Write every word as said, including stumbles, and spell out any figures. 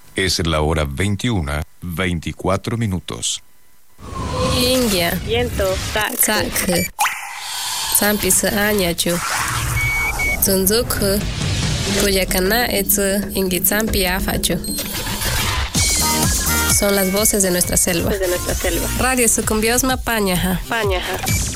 Es la hora veintiuna, veinticuatro minutos. Ingia. Viento. Sak. Sampis Anyachu. Zunzuk. Kuyakana etz Ingitsampi Afachu. Son las voces de nuestra selva. De nuestra selva. Radio Sucumbiosma Pañaja. Pañaja.